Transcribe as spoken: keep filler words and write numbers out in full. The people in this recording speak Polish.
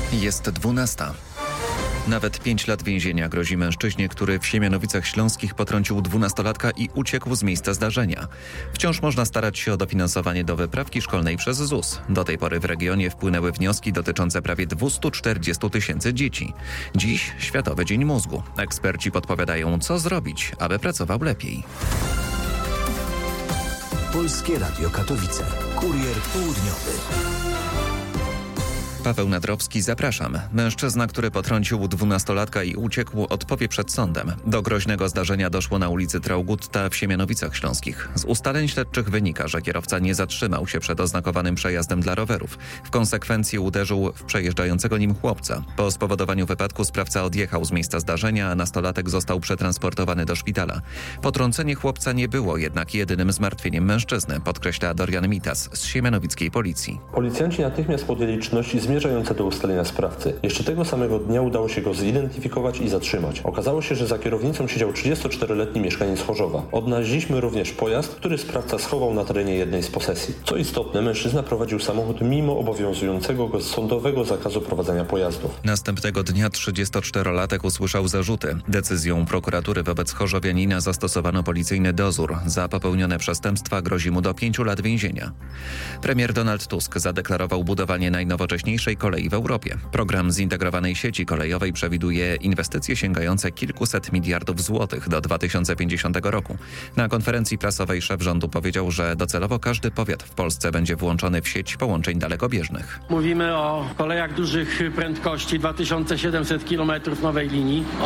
Jest dwunasta. Nawet pięć lat więzienia grozi mężczyźnie, który w Siemianowicach Śląskich potrącił dwunastolatka i uciekł z miejsca zdarzenia. Wciąż można starać się o dofinansowanie do wyprawki szkolnej przez Z U S. Do tej pory w regionie wpłynęły wnioski dotyczące prawie dwieście czterdzieści tysięcy dzieci. Dziś Światowy Dzień Mózgu. Eksperci podpowiadają, co zrobić, aby pracował lepiej. Polskie Radio Katowice. Kurier południowy. Paweł Nadrowski, zapraszam. Mężczyzna, który potrącił dwunastolatka i uciekł, odpowie przed sądem. Do groźnego zdarzenia doszło na ulicy Traugutta w Siemianowicach Śląskich. Z ustaleń śledczych wynika, że kierowca nie zatrzymał się przed oznakowanym przejazdem dla rowerów. W konsekwencji uderzył w przejeżdżającego nim chłopca. Po spowodowaniu wypadku sprawca odjechał z miejsca zdarzenia, a nastolatek został przetransportowany do szpitala. Potrącenie chłopca nie było jednak jedynym zmartwieniem mężczyzny, podkreśla Dorian Mitas z siemianowickiej policji. Policjanci natychmiast podjęli czynności zmierzające do ustalenia sprawcy. Jeszcze tego samego dnia udało się go zidentyfikować i zatrzymać. Okazało się, że za kierownicą siedział trzydziestoczteroletni mieszkaniec Chorzowa. Odnaleźliśmy również pojazd, który sprawca schował na terenie jednej z posesji. Co istotne, mężczyzna prowadził samochód mimo obowiązującego go sądowego zakazu prowadzenia pojazdów. Następnego dnia trzydziestoczterolatek usłyszał zarzuty. Decyzją prokuratury wobec chorzowianina zastosowano policyjny dozór. Za popełnione przestępstwa grozi mu do pięciu lat więzienia. Premier Donald Tusk zadeklarował budowanie najnowocześniejszej kolei w Europie. Program zintegrowanej sieci kolejowej przewiduje inwestycje sięgające kilkuset miliardów złotych do dwa tysiące pięćdziesiątego roku. Na konferencji prasowej szef rządu powiedział, że docelowo każdy powiat w Polsce będzie włączony w sieć połączeń dalekobieżnych. Mówimy o kolejach dużych prędkości, dwa tysiące siedemset kilometrów nowej linii,